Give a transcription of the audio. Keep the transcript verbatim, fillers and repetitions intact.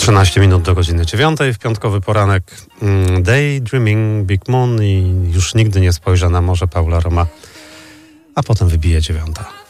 trzynaście minut do godziny dziewiątej w piątkowy poranek. Daydreaming, Big Moon i Już nigdy nie spojrzę na morze Paula Roma, a potem wybije dziewiąta.